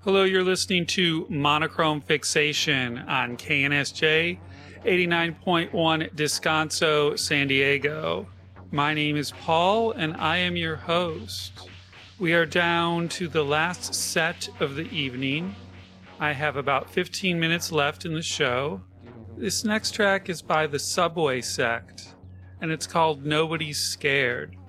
Hello, you're listening to Monochrome Fixation on KNSJ 89.1 Descanso, San Diego. My name is Paul, and I am your host. We are down to the last set of the evening. I have about 15 minutes left in the show. This next track is by the Subway Sect, and it's called Nobody's Scared.